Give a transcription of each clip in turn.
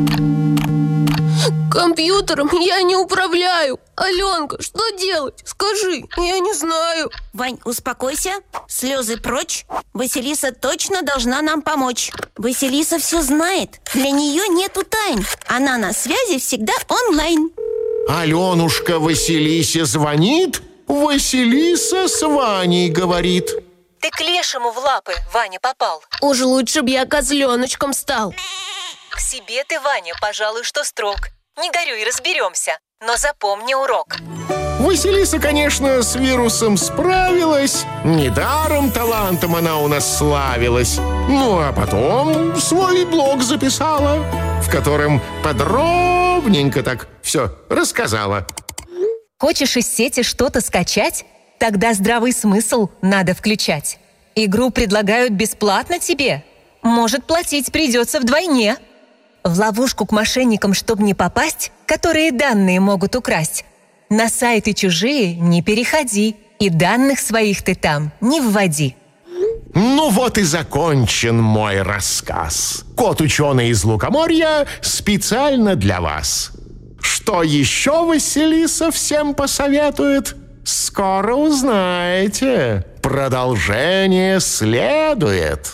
Компьютером я не управляю. Аленка, что делать? Скажи, я не знаю. Вань, успокойся, слезы прочь. Василиса точно должна нам помочь. Василиса все знает, для нее нету тайн. Она на связи всегда онлайн. Аленушка Василисе звонит, Василиса с Ваней говорит. Ты к лешему в лапы, Ваня, попал. Уж лучше б я козленочком стал. К себе ты, Ваня, пожалуй, что строг. Не горюй, разберемся, но запомни урок. Василиса, конечно, с вирусом справилась. Недаром талантом она у нас славилась. Ну, а потом свой блог записала, в котором подробненько так все рассказала. Хочешь из сети что-то скачать? Тогда здравый смысл надо включать. Игру предлагают бесплатно тебе. Может, платить придется вдвойне. В ловушку к мошенникам, чтобы не попасть, которые данные могут украсть, на сайты чужие не переходи и данных своих ты там не вводи. Ну вот и закончен мой рассказ. Кот-ученый из Лукоморья специально для вас. Что еще Василиса всем посоветует? Скоро узнаете. Продолжение следует.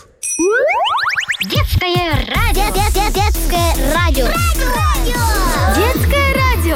Детское радио. Детское радио. Детское радио.